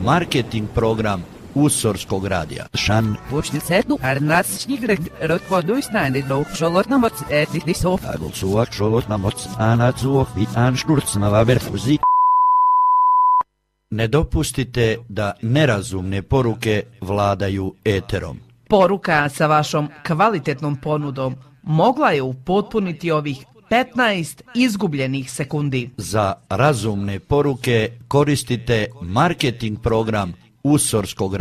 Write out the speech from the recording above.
marketing program Usorskog radija. Šan. Počni sednu, arnačnigret, rotvoduisnani do šolotna moc etih nisov. Agolsuak šolotna moc, anacuok i anšturcnava verfuzi. Ne dopustite da nerazumne poruke vladaju eterom. Poruka sa vašom kvalitetnom ponudom mogla je upotpuniti ovih 15 izgubljenih sekundi. Za razumne poruke koristite marketing program Usorskog